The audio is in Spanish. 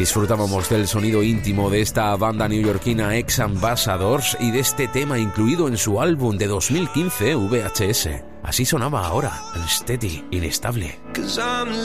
Disfrutábamos del sonido íntimo de esta banda neoyorquina Ex Ambassadors y de este tema incluido en su álbum de 2015 VHS. Así sonaba ahora, Unsteady, inestable.